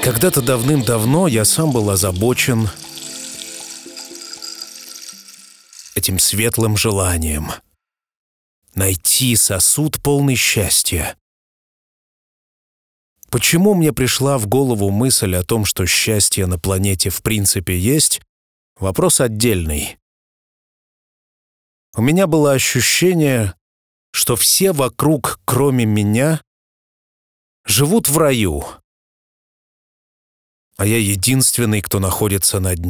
Когда-то давным-давно я сам был озабочен этим светлым желанием найти сосуд, полный счастья. Почему мне пришла в голову мысль о том, что счастье на планете в принципе есть, вопрос отдельный. У меня было ощущение, что все вокруг, кроме меня, живут в раю, а я единственный, кто находится на дне.